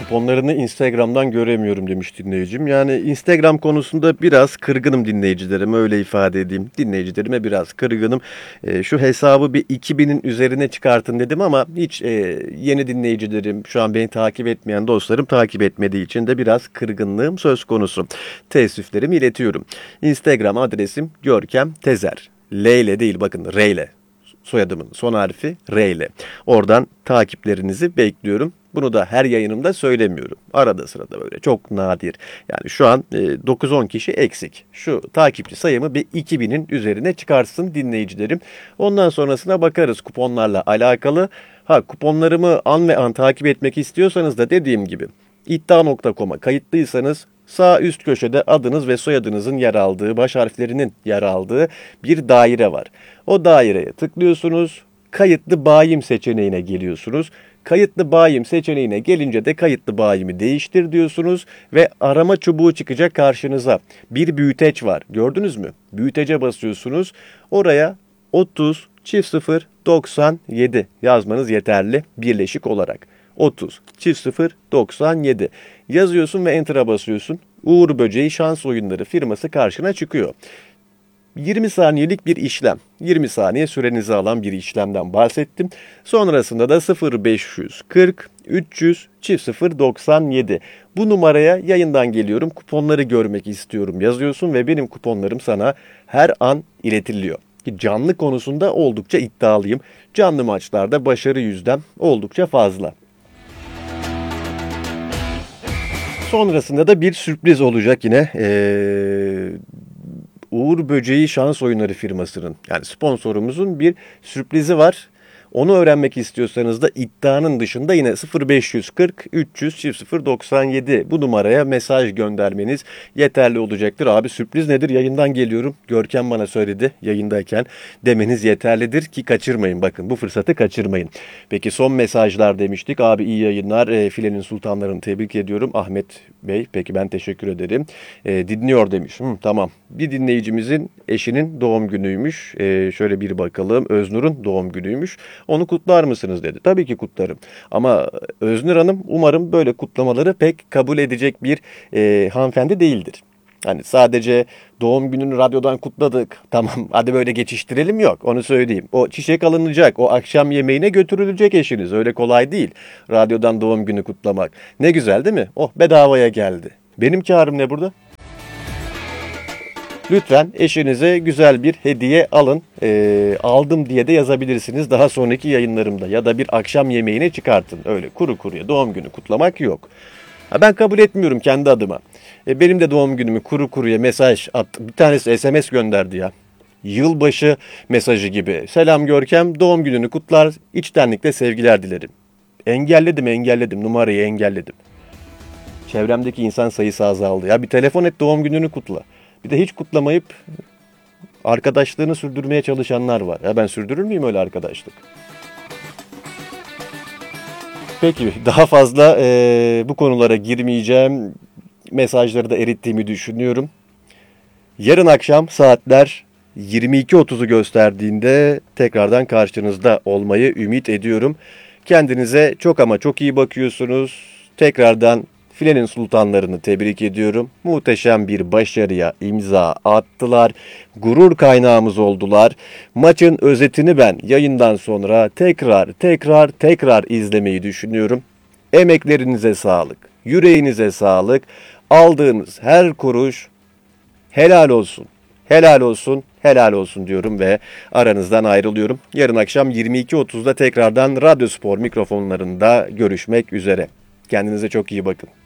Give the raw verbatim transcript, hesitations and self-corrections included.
kuponlarını Instagram'dan göremiyorum demiş dinleyicim. Yani Instagram konusunda biraz kırgınım dinleyicilerime, öyle ifade edeyim. Dinleyicilerime biraz kırgınım. E, şu hesabı bir iki binin üzerine çıkartın dedim ama hiç e, yeni dinleyicilerim, şu an beni takip etmeyen dostlarım takip etmediği için de biraz kırgınlığım söz konusu. Teessüflerimi iletiyorum. Instagram adresim Görkem Tezer. L ile değil, bakın R ile. Soyadımın son harfi R ile. Oradan takiplerinizi bekliyorum. Bunu da her yayınımda söylemiyorum. Arada sırada böyle çok nadir. Yani şu an e, dokuz on kişi eksik. Şu takipçi sayımı bir iki binin üzerine çıkarsın dinleyicilerim. Ondan sonrasına bakarız kuponlarla alakalı. Ha, kuponlarımı an ve an takip etmek istiyorsanız da dediğim gibi iddia nokta com'a kayıtlıysanız sağ üst köşede adınız ve soyadınızın yer aldığı, baş harflerinin yer aldığı bir daire var. O daireye tıklıyorsunuz. Kayıtlı bayim seçeneğine geliyorsunuz. Kayıtlı bayim seçeneğine gelince de kayıtlı bayimi değiştir diyorsunuz ve arama çubuğu çıkacak karşınıza. Bir büyüteç var. Gördünüz mü? Büyütece basıyorsunuz. Oraya otuz çift sıfır doksan yedi yazmanız yeterli birleşik olarak. otuz çift sıfır doksan yedi yazıyorsun ve enter'a basıyorsun. Uğur Böceği Şans Oyunları firması karşına çıkıyor. yirmi saniyelik bir işlem. yirmi saniye sürenizi alan bir işlemden bahsettim. Sonrasında da sıfır beş kırk üç yüz çift sıfır doksan yedi. Bu numaraya yayından geliyorum, kuponları görmek istiyorum yazıyorsun ve benim kuponlarım sana her an iletiliyor. Canlı konusunda oldukça iddialıyım. Canlı maçlarda başarı yüzdem oldukça fazla. Sonrasında da bir sürpriz olacak yine. Ee, Uğur Böceği Şans Oyunları firmasının, yani sponsorumuzun bir sürprizi var. Onu öğrenmek istiyorsanız da iddianın dışında yine sıfır beş kırk üç yüz çift sıfır doksan yedi bu numaraya mesaj göndermeniz yeterli olacaktır. Abi sürpriz nedir? Yayından geliyorum. Görkem bana söyledi yayındayken demeniz yeterlidir ki kaçırmayın. Bakın bu fırsatı kaçırmayın. Peki son mesajlar demiştik. Abi iyi yayınlar. E, Filenin sultanlarını tebrik ediyorum. Ahmet Bey, peki ben teşekkür ederim. E, dinliyor demiş. Hı, tamam. Bir dinleyicimizin eşinin doğum günüymüş. E, şöyle bir bakalım. Öznur'un doğum günüymüş. Onu kutlar mısınız dedi. Tabii ki kutlarım. Ama Öznur Hanım umarım böyle kutlamaları pek kabul edecek bir e, hanımefendi değildir. Hani sadece doğum gününü radyodan kutladık, tamam hadi böyle geçiştirelim, yok, onu söyleyeyim. O çiçek alınacak, o akşam yemeğine götürülecek eşiniz. Öyle kolay değil radyodan doğum günü kutlamak. Ne güzel değil mi? Oh, bedavaya geldi. Benim kârım ne burada? Lütfen eşinize güzel bir hediye alın. E, aldım diye de yazabilirsiniz daha sonraki yayınlarımda. Ya da bir akşam yemeğine çıkartın. Öyle kuru kuruya doğum günü kutlamak yok. Ha, ben kabul etmiyorum kendi adıma. E, benim de doğum günümü kuru kuruya mesaj attı. Bir tanesi S M S gönderdi ya. Yılbaşı mesajı gibi. Selam Görkem, doğum gününü kutlar, içtenlikle sevgiler dilerim. Engelledim engelledim numarayı engelledim. Çevremdeki insan sayısı azaldı. Ya bir telefon et, doğum gününü kutla. Bir de hiç kutlamayıp arkadaşlığını sürdürmeye çalışanlar var. Ya ben sürdürür müyüm öyle arkadaşlık? Peki daha fazla e, bu konulara girmeyeceğim. Mesajları da erittiğimi düşünüyorum. Yarın akşam saatler yirmi iki otuzu gösterdiğinde tekrardan karşınızda olmayı ümit ediyorum. Kendinize çok ama çok iyi bakıyorsunuz. Tekrardan Filenin sultanlarını tebrik ediyorum. Muhteşem bir başarıya imza attılar. Gurur kaynağımız oldular. Maçın özetini ben yayından sonra tekrar tekrar tekrar izlemeyi düşünüyorum. Emeklerinize sağlık, yüreğinize sağlık. Aldığınız her kuruş helal olsun. Helal olsun, helal olsun diyorum ve aranızdan ayrılıyorum. Yarın akşam yirmi iki otuzda tekrardan Radyospor mikrofonlarında görüşmek üzere. Kendinize çok iyi bakın.